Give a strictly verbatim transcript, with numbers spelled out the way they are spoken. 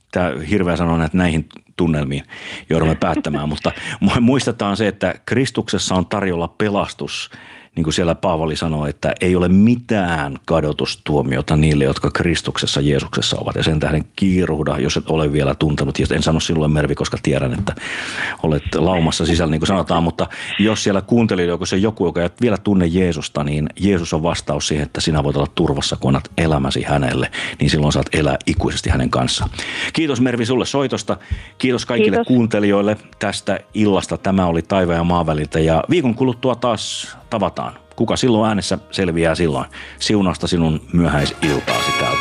tämä hirveä sanoa, että näihin tunnelmiin joudumme päättämään, mutta muistetaan se, että Kristuksessa on tarjolla pelastus. Niin kuin siellä Paavali sanoo, että ei ole mitään kadotustuomiota niille, jotka Kristuksessa Jeesuksessa ovat. Ja sen tähden kiiruhda, jos et ole vielä tuntenut. En sano silloin, Mervi, koska tiedän, että olet laumassa sisällä, niin kuin sanotaan. Mutta jos siellä kuuntelit joku se joku, joka ei vielä tunne Jeesusta, niin Jeesus on vastaus siihen, että sinä voit olla turvassa, kun annat elämäsi hänelle. Niin silloin saat elää ikuisesti hänen kanssaan. Kiitos, Mervi, sulle soitosta. Kiitos kaikille Kiitos. kuuntelijoille tästä illasta. Tämä oli Taivaan ja maan väliltä. Ja viikon kuluttua taas tavataan. Kuka silloin äänessä selviää silloin. Siunasta sinun myöhäisiltaasi täällä.